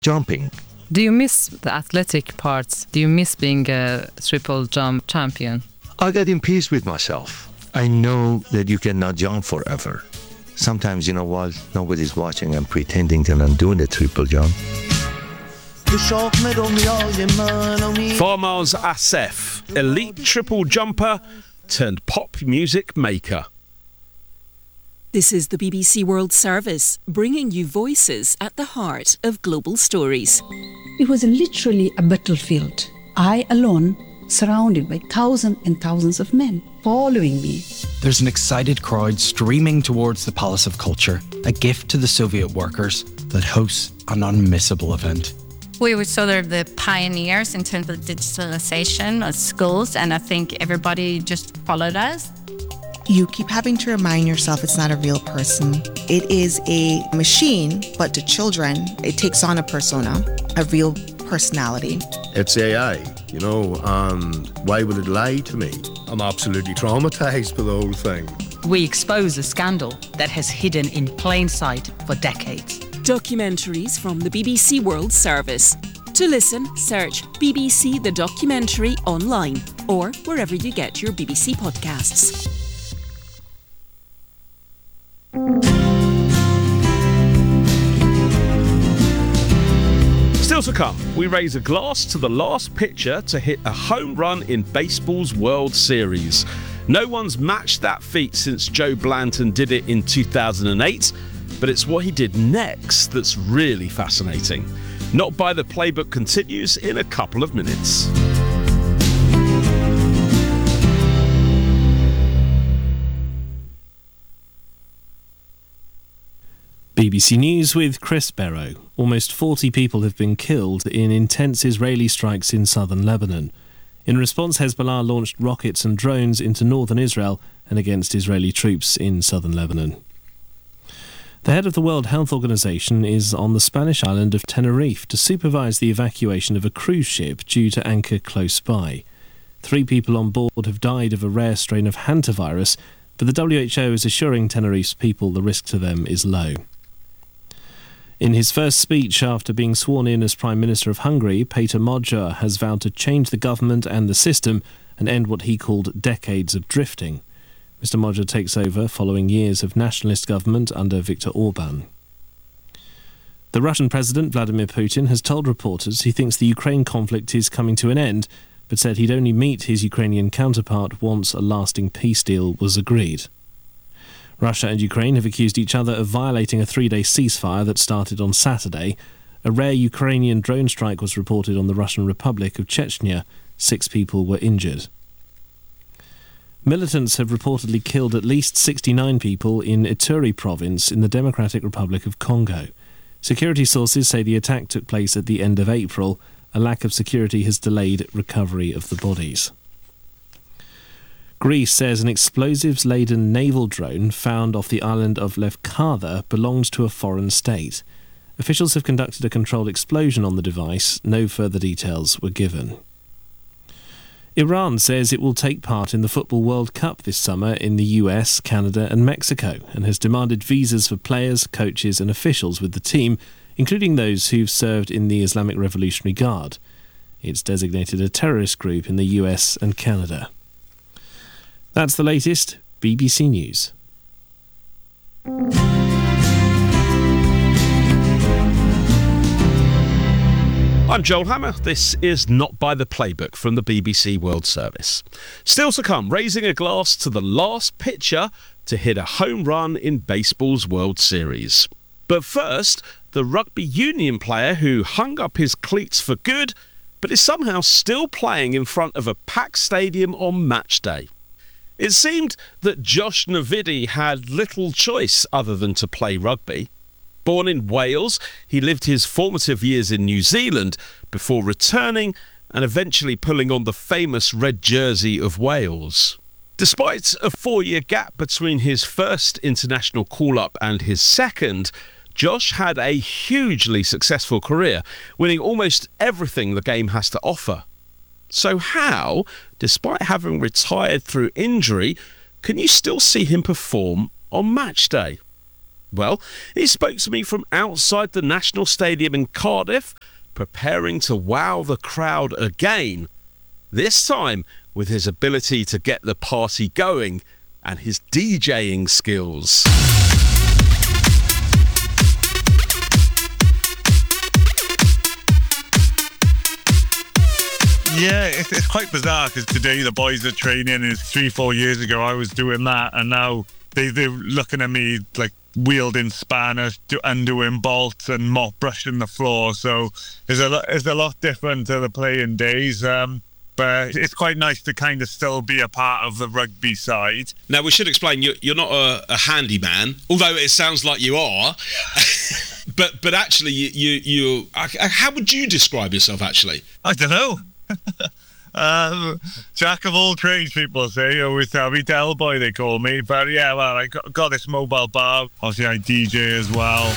jumping. Do you miss the athletic parts? Do you miss being a triple jump champion? I get in peace with myself. I know that you cannot jump forever. Sometimes, you know what, nobody's watching. I'm pretending that I'm doing a triple jump. Farmaz Asef, elite triple jumper turned pop music maker. This is the BBC World Service, bringing you voices at the heart of global stories. It was literally a battlefield. I alone, surrounded by thousands and thousands of men following me. There's an excited crowd streaming towards the Palace of Culture, a gift to the Soviet workers that hosts an unmissable event. We were sort of the pioneers in terms of digitalization of schools, and I think everybody just followed us. You keep having to remind yourself it's not a real person. It is a machine, but to children, it takes on a persona, a real personality. It's AI, why would it lie to me? I'm absolutely traumatized by the whole thing. We expose a scandal that has hidden in plain sight for decades. Documentaries from the BBC World Service. To listen, search BBC The Documentary online or wherever you get your BBC podcasts. Still to come, we raise a glass to the last pitcher to hit a home run in baseball's World Series. No one's matched that feat since Joe Blanton did it in 2008, but it's what he did next that's really fascinating. Not By the Playbook continues in a couple of minutes. BBC News with Chris Barrow. Almost 40 people have been killed in intense Israeli strikes in southern Lebanon. In response, Hezbollah launched rockets and drones into northern Israel and against Israeli troops in southern Lebanon. The head of the World Health Organization is on the Spanish island of Tenerife to supervise the evacuation of a cruise ship due to anchor close by. 3 people on board have died of a rare strain of hantavirus, but the WHO is assuring Tenerife's people the risk to them is low. In his first speech after being sworn in as Prime Minister of Hungary, Péter Magyar has vowed to change the government and the system and end what he called decades of drifting. Mr. Magyar takes over following years of nationalist government under Viktor Orban. The Russian President Vladimir Putin has told reporters he thinks the Ukraine conflict is coming to an end, but said he'd only meet his Ukrainian counterpart once a lasting peace deal was agreed. Russia and Ukraine have accused each other of violating a 3-day ceasefire that started on Saturday. A rare Ukrainian drone strike was reported on the Russian Republic of Chechnya. 6 people were injured. Militants have reportedly killed at least 69 people in Ituri province in the Democratic Republic of Congo. Security sources say the attack took place at the end of April. A lack of security has delayed recovery of the bodies. Greece says an explosives-laden naval drone found off the island of Lefkada belongs to a foreign state. Officials have conducted a controlled explosion on the device. No further details were given. Iran says it will take part in the Football World Cup this summer in the US, Canada and Mexico, and has demanded visas for players, coaches and officials with the team, including those who've served in the Islamic Revolutionary Guard. It's designated a terrorist group in the US and Canada. That's the latest. BBC News. I'm Joel Hammer. This is Not By the Playbook from the BBC World Service. Still to come, raising a glass to the last pitcher to hit a home run in baseball's World Series. But first, the rugby union player who hung up his cleats for good, but is somehow still playing in front of a packed stadium on match day. It seemed that Josh Navidi had little choice other than to play rugby. Born in Wales, he lived his formative years in New Zealand before returning and eventually pulling on the famous red jersey of Wales. Despite a 4-year gap between his first international call-up and his second, Josh had a hugely successful career, winning almost everything the game has to offer. So how, despite having retired through injury, can you still see him perform on match day? Well, he spoke to me from outside the National Stadium in Cardiff, preparing to wow the crowd again. This time with his ability to get the party going and his DJing skills. Yeah, it's quite bizarre because today the boys are training, and 3-4 years ago I was doing that, and now they're looking at me like wielding spanners, undoing bolts and mop brushing the floor. So it's a lot different to the playing days. But it's quite nice to kind of still be a part of the rugby side. Now, we should explain, you're not a handyman, although it sounds like you are. but actually, you how would you describe yourself, actually? I don't know. Jack of all trades, people say, or with Del Boy they call me. But yeah, well, I got this mobile bar. Obviously, I DJ as well.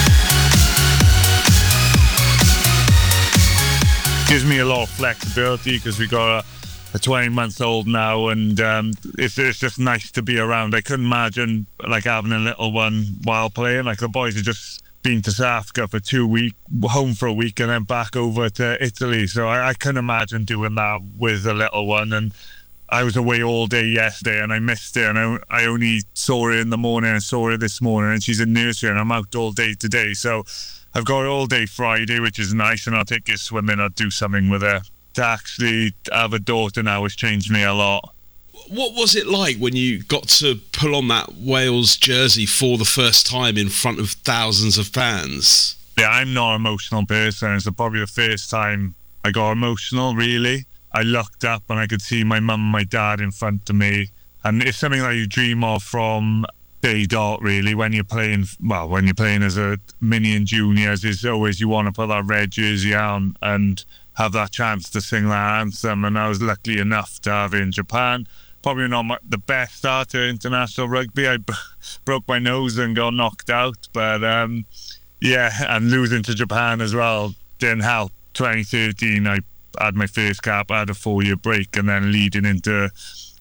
Gives me a lot of flexibility because we got a 20-month-old now, and it's just nice to be around. I couldn't imagine like having a little one while playing. Like the boys have just been to South Africa for 2 weeks, home for a week, and then back over to Italy. So I couldn't imagine doing that with a little one. And I was away all day yesterday, and I missed it. And I only saw her in the morning and saw her this morning, and she's in nursery, and I'm out all day today. So I've got all day Friday, which is nice, and I'll take her swimming. I'll do something with her. To actually have a daughter now has changed me a lot. What was it like when you got to pull on that Wales jersey for the first time in front of thousands of fans? Yeah, I'm not an emotional person. It's probably the first time I got emotional, really. I looked up and I could see my mum and my dad in front of me. And it's something that you dream of from day dot, really, when you're playing as a mini and juniors. Is always you want to put that red jersey on and have that chance to sing that anthem. And I was lucky enough to have it in Japan. Probably not the best start to international rugby. I broke my nose and got knocked out, but yeah, and losing to Japan as well didn't help. 2013 I had my first cap. I had a 4-year break, and then leading into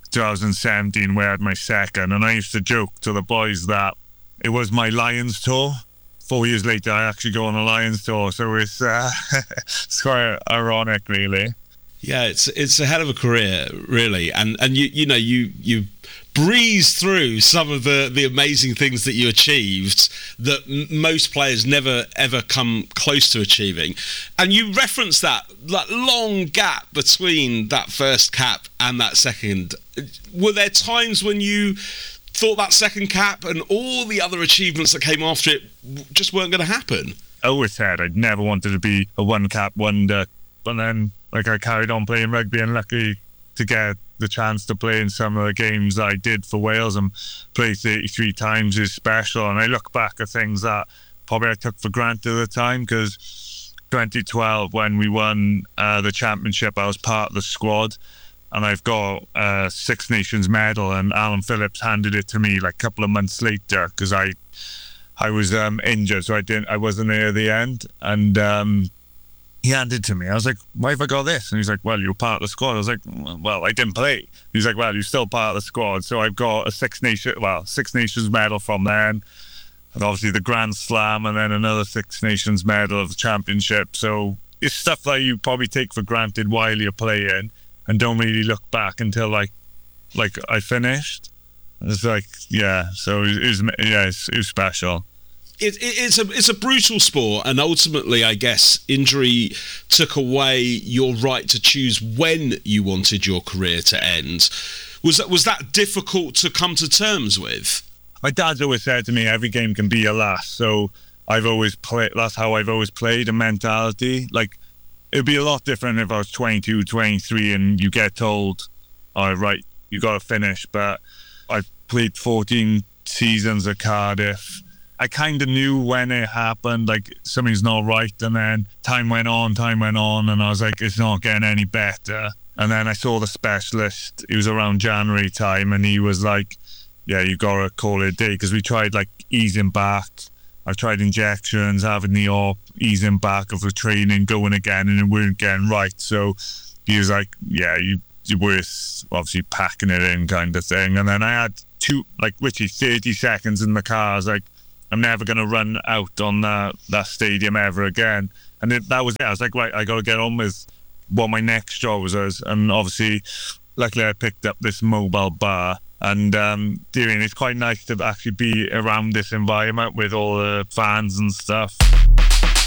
2017 where I had my second. And I used to joke to the boys that it was my Lions tour. 4 years later I actually go on a Lions tour, so it's it's quite ironic, really. Yeah, it's a hell of a career, really, and you breeze through some of the amazing things that you achieved that most players never ever come close to achieving. And you referenced that long gap between that first cap and that second. Were there times when you thought that second cap and all the other achievements that came after it just weren't going to happen? I always said I'd never wanted to be a one cap wonder, but then I carried on playing rugby, and lucky to get the chance to play in some of the games that I did for Wales and play 33 times is special. And I look back at things that probably I took for granted at the time, because 2012 when we won the championship, I was part of the squad, and I've got a Six Nations medal, and Alan Phillips handed it to me like a couple of months later because I was injured, so I wasn't there at the end, and he handed it to me. I was like, why have I got this? And he's like, well, you're part of the squad. I was like, well, I didn't play. He's like, well, you're still part of the squad. So I've got a Six Nations medal from then, and obviously the Grand Slam, and then another Six Nations medal of the championship. So it's stuff that you probably take for granted while you're playing and don't really look back until like I finished. It's like, yeah, so it was special. It's a brutal sport, and ultimately, I guess, injury took away your right to choose when you wanted your career to end. Was that difficult to come to terms with? My dad's always said to me, every game can be your last. So I've always played. That's how I've always played. A mentality. Like, it'd be a lot different if I was 22, 23, and you get told, "All right, you got to finish." But I played 14 seasons at Cardiff. I kind of knew when it happened, like something's not right, and then time went on, and I was like, it's not getting any better. And then I saw the specialist. It was around January time, and he was like, yeah, you gotta call it a day, because we tried like easing back. I tried injections, having the op, easing back of the training, going again, and it weren't getting right. So he was like, yeah, you're worth obviously packing it in, kind of thing. And then I had 30 seconds in the car. I was like, I'm never going to run out on that stadium ever again. And that was it. I was like, right, I got to get on with what my next job was. And obviously, luckily I picked up this mobile bar. And it's quite nice to actually be around this environment with all the fans and stuff.